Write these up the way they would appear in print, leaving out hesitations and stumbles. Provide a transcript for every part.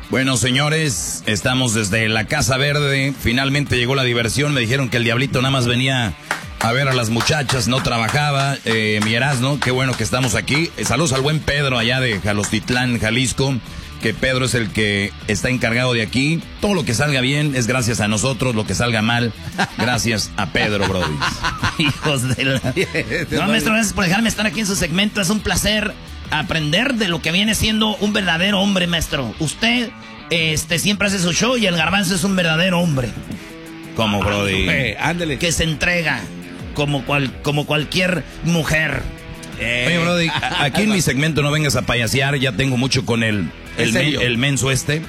Bueno, señores, estamos desde la Casa Verde. Finalmente llegó la diversión. Me dijeron que el Diablito nada más venía a ver a las muchachas, no trabajaba. Mi Erasmo, qué bueno que estamos aquí. Saludos al buen Pedro allá de Jalostitlán, Jalisco. Que Pedro es el que está encargado de aquí. Todo lo que salga bien es gracias a nosotros, lo que salga mal, gracias a Pedro, brody. Hijos de la... No, maestro, gracias por dejarme estar aquí en su segmento. Es un placer aprender de lo que viene siendo un verdadero hombre, maestro. Usted siempre hace su show y el Garbanzo es un verdadero hombre. ¿Cómo, brody? Ándale. Que se entrega como cualquier mujer. Oye, brody, aquí en mi segmento no vengas a payasear. Ya tengo mucho con el menso no de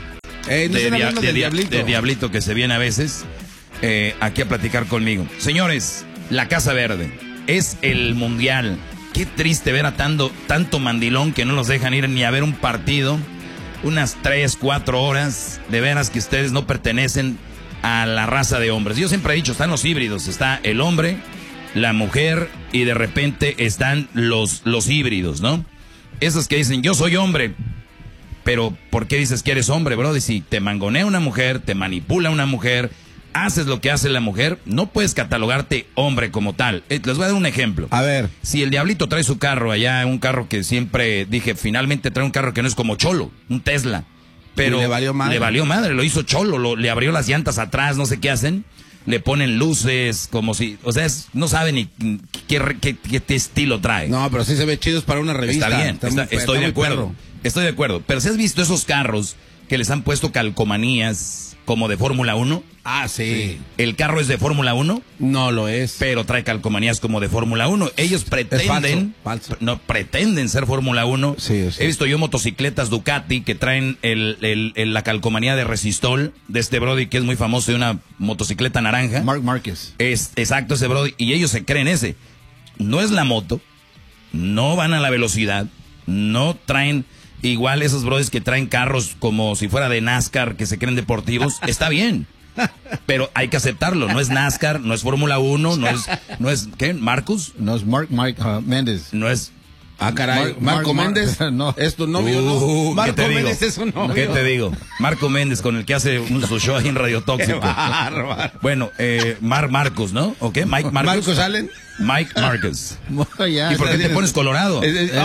Diablito que se viene a veces aquí a platicar conmigo. Señores, la Casa Verde es el mundial. Qué triste ver a tanto mandilón que no los dejan ir ni a ver un partido. Unas 3, 4 horas. De veras que ustedes no pertenecen a la raza de hombres. Yo siempre he dicho, están los híbridos. Está el hombre, la mujer y de repente están los híbridos, ¿no? Esos que dicen, yo soy hombre. Pero, ¿por qué dices que eres hombre, bro? Y si te mangonea una mujer, te manipula una mujer, haces lo que hace la mujer, no puedes catalogarte hombre como tal. Les voy a dar un ejemplo. A ver. Si el Diablito trae su carro allá, un carro que siempre dije, finalmente trae un carro que no es como Cholo, un Tesla. Pero le valió madre. Lo hizo Cholo, le abrió las llantas atrás, no sé qué hacen. Le ponen luces, como si, o sea, no saben ni qué estilo trae. No, pero sí se ve chidos para una revista. Está bien, estoy de acuerdo. Estoy de acuerdo. Pero ¿sí has visto esos carros que les han puesto calcomanías como de Fórmula 1? Ah, sí. ¿El carro es de Fórmula 1? No lo es. Pero trae calcomanías como de Fórmula 1. Ellos pretenden, falso. No pretenden ser Fórmula 1. Sí. He visto yo motocicletas Ducati que traen la calcomanía de Resistol, de este brody que es muy famoso, de una motocicleta naranja. Marc Márquez. Exacto, ese brody. Y ellos se creen ese. No es la moto, no van a la velocidad, no traen... Igual esos brodis que traen carros como si fuera de NASCAR, que se creen deportivos, está bien. Pero hay que aceptarlo. No es NASCAR, no es Fórmula 1, no es ¿qué? ¿Marcus? No es Marc Méndez. No es... Ah, caray. ¿Marco Méndez? No. ¿Es tu novio no? Marco Méndez es un novio. ¿Qué te digo? Marco Méndez, con el que hace su show ahí en Radio Tóxico. Bueno, Marcos, ¿no? ¿O qué? Mike Marcos. ¿Marcos Allen? Mike Marcus. Ya, ¿Y por qué te pones colorado?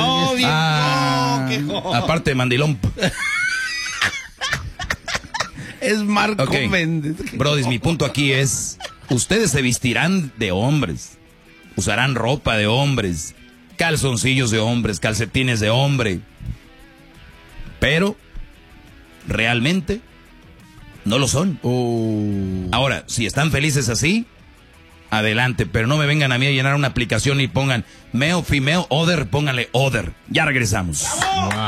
Viejo. Aparte de mandilón. Es Marco Méndez. Brody, mi punto aquí es, ustedes se vestirán de hombres, usarán ropa de hombres, calzoncillos de hombres, calcetines de hombre, pero realmente no lo son. Ahora, si están felices así, adelante, pero no me vengan a mí a llenar una aplicación y pongan male, female, other, pónganle other. Ya regresamos.